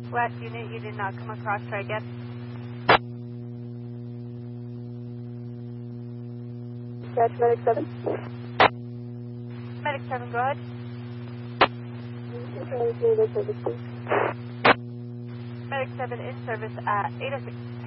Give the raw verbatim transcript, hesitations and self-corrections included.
Last unit, you did not come across. Try again. Catch Medic seven. Medic seven, go ahead. Medic seven in service at eight oh six.